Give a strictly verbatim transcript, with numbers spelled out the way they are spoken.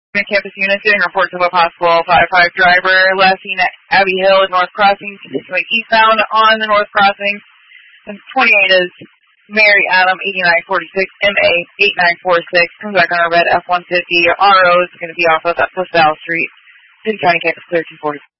Campus units getting reports of a possible five five driver last seen at Abbey Hill at North Crossing, continuing eastbound on the North Crossing. And twenty-eight is Mary Adam, eighty-nine forty-six, M A, eighty-nine forty-six, comes back on our red F one fifty. R O is going to be off of LaSalle Street. City County Campus clear two forty.